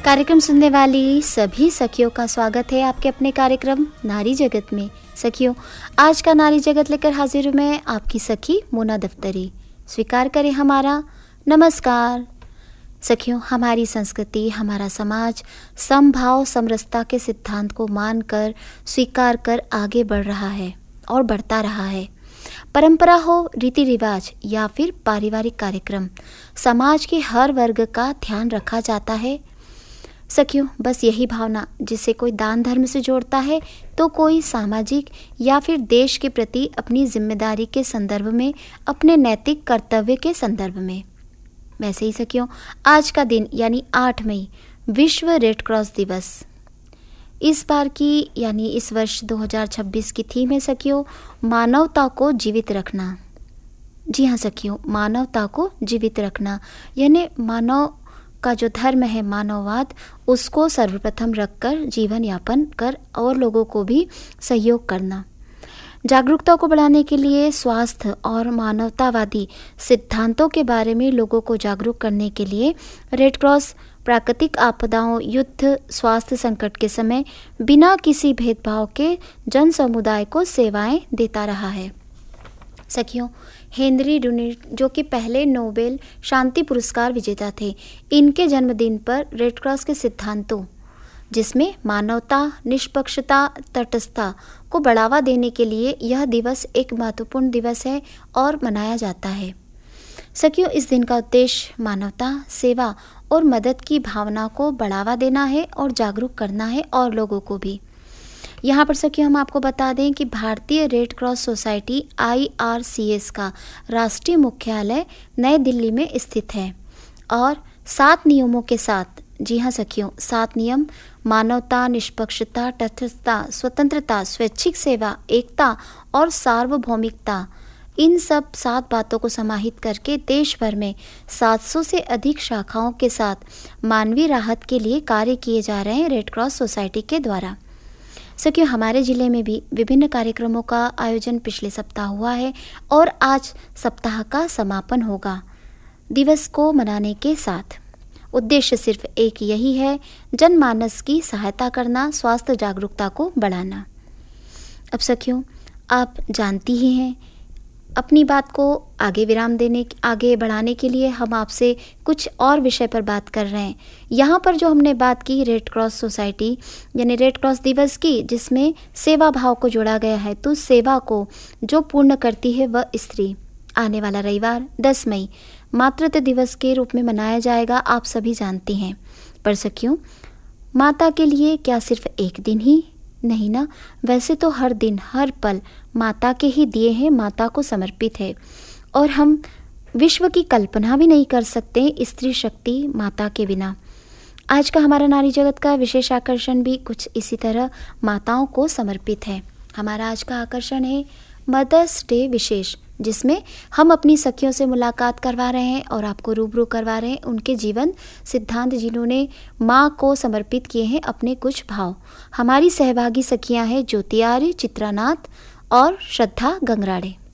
कार्यक्रम सुनने वाली सभी सखियों का स्वागत है आपके अपने कार्यक्रम नारी जगत में। सखियों, आज का नारी जगत लेकर हाजिर हूँ मैं, आपकी सखी मोना दफ्तरी। स्वीकार करें हमारा नमस्कार। सखियों, हमारी संस्कृति, हमारा समाज समभाव समरसता के सिद्धांत को मानकर स्वीकार कर आगे बढ़ रहा है और बढ़ता रहा है। परंपरा हो, रीति रिवाज या फिर पारिवारिक कार्यक्रम, समाज के हर वर्ग का ध्यान रखा जाता है। सखियों, बस यही भावना जिसे कोई दान धर्म से जोड़ता है तो कोई सामाजिक या फिर देश के प्रति अपनी जिम्मेदारी के संदर्भ में, अपने नैतिक कर्तव्य के संदर्भ में। वैसे ही सखियों, आज का दिन यानी 8 मई विश्व रेड क्रॉस दिवस। इस बार की यानी इस वर्ष 2026 की थीम है सखियों, मानवता को जीवित रखना। जी हाँ सखियों, मानवता को जीवित रखना यानी मानव का जो धर्म है मानववाद, उसको सर्वप्रथम रखकर जीवन यापन कर और लोगों को भी सहयोग करना। जागरूकता को बढ़ाने के लिए स्वास्थ्य और मानवतावादी सिद्धांतों के बारे में लोगों को जागरूक करने के लिए रेड क्रॉस प्राकृतिक आपदाओं, युद्ध, स्वास्थ्य संकट के समय बिना किसी भेदभाव के जन समुदाय को सेवाएं देता रहा है। सखियों, हेनरी डुनिट जो कि पहले नोबेल शांति पुरस्कार विजेता थे, इनके जन्मदिन पर रेड क्रॉस के सिद्धांतों, जिसमें मानवता, निष्पक्षता, तटस्थता को बढ़ावा देने के लिए यह दिवस एक महत्वपूर्ण दिवस है और मनाया जाता है। सखियों, इस दिन का उद्देश्य मानवता, सेवा और मदद की भावना को बढ़ावा देना है और जागरूक करना है और लोगों को भी। यहाँ पर सखियों, हम आपको बता दें कि भारतीय रेड क्रॉस सोसाइटी IRCS का राष्ट्रीय मुख्यालय नई दिल्ली में स्थित है और 7 नियमों के साथ, जी हाँ सखियों, 7 नियम मानवता, निष्पक्षता, तटस्थता, स्वतंत्रता, स्वैच्छिक सेवा, एकता और सार्वभौमिकता, इन सब 7 बातों को समाहित करके देश भर में 700 से अधिक शाखाओं के साथ मानवीय राहत के लिए कार्य किए जा रहे हैं रेड क्रॉस सोसाइटी के द्वारा। सखियों, हमारे ज़िले में भी विभिन्न कार्यक्रमों का आयोजन पिछले सप्ताह हुआ है और आज सप्ताह का समापन होगा दिवस को मनाने के साथ। उद्देश्य सिर्फ एक यही है, जनमानस की सहायता करना, स्वास्थ्य जागरूकता को बढ़ाना। अब सखियों, आप जानती ही हैं, अपनी बात को आगे बढ़ाने के लिए हम आपसे कुछ और विषय पर बात कर रहे हैं। यहाँ पर जो हमने बात की रेड क्रॉस सोसाइटी यानी रेड क्रॉस दिवस की, जिसमें सेवा भाव को जोड़ा गया है, तो सेवा को जो पूर्ण करती है वह स्त्री। आने वाला रविवार 10 मई मातृत्व दिवस के रूप में मनाया जाएगा, आप सभी जानते हैं। पर सखियों, माता के लिए क्या सिर्फ एक दिन ही नहीं ना, वैसे तो हर दिन हर पल माता के ही दिए हैं, माता को समर्पित है और हम विश्व की कल्पना भी नहीं कर सकते स्त्री शक्ति माता के बिना। आज का हमारा नारी जगत का विशेष आकर्षण भी कुछ इसी तरह माताओं को समर्पित है। हमारा आज का आकर्षण है मदर्स डे विशेष, जिसमें हम अपनी सखियों से मुलाकात करवा रहे हैं और आपको रूबरू करवा रहे हैं उनके जीवन सिद्धांत, जिन्होंने माँ को समर्पित किए हैं अपने कुछ भाव। हमारी सहभागी सखियां हैं ज्योति आर्य, चित्रा नाथ और श्रद्धा गंगराड़े।